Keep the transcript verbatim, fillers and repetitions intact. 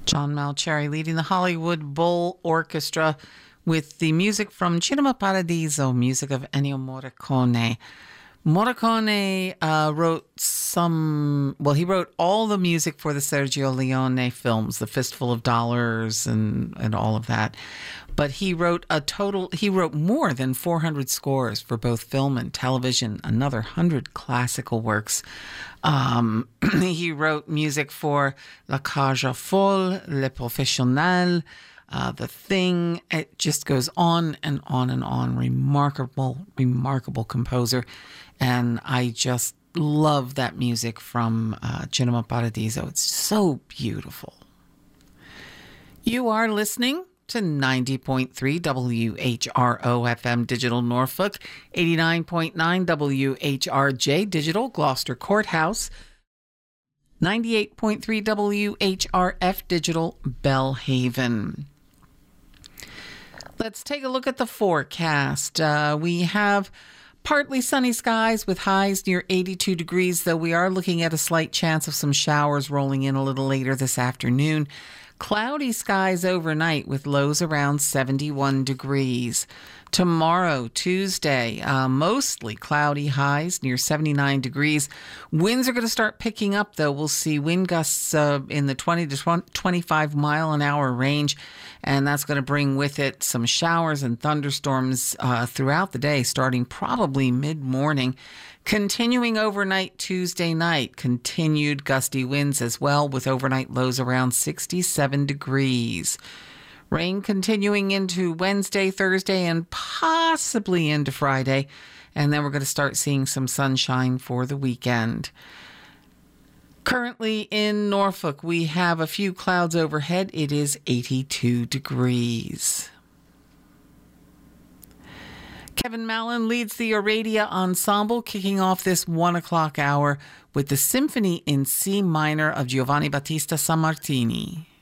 John Malcherry leading the Hollywood Bowl Orchestra with the music from Cinema Paradiso, music of Ennio Morricone. Morricone uh, wrote some, well, he wrote all the music for the Sergio Leone films, The Fistful of Dollars and, and all of that. But he wrote a total, he wrote more than four hundred scores for both film and television, another one hundred classical works. Um, he wrote music for La Cage aux Folles, Les Professionnels, Uh, the Thing. It just goes on and on and on. Remarkable, remarkable composer. And I just love that music from uh, Cinema Paradiso. It's so beautiful. You are listening to ninety point three W H R O F M Digital Norfolk, eighty-nine point nine W H R J Digital Gloucester Courthouse, ninety-eight point three W H R F Digital Bellhaven. Let's take a look at the forecast. Uh, we have partly sunny skies with highs near eighty-two degrees, though we are looking at a slight chance of some showers rolling in a little later this afternoon. Cloudy skies overnight with lows around seventy-one degrees. Tomorrow, Tuesday, uh, mostly cloudy, highs near seventy-nine degrees. Winds are going to start picking up, though. We'll see wind gusts uh, in the twenty to twenty-five mile an hour range, and that's going to bring with it some showers and thunderstorms uh, throughout the day, starting probably mid-morning. Continuing overnight Tuesday night, continued gusty winds as well, with overnight lows around sixty-seven degrees. Rain continuing into Wednesday, Thursday, and possibly into Friday. And then we're going to start seeing some sunshine for the weekend. Currently in Norfolk, we have a few clouds overhead. It is eighty-two degrees. Kevin Mallon leads the Aradia Ensemble, kicking off this one o'clock hour with the Symphony in C minor of Giovanni Battista Sammartini.